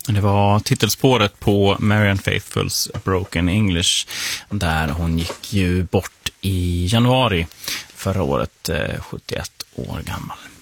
Det var titelspåret på Marianne Faithfulls Broken English, där hon gick ju bort i januari förra året, 71 år gammal.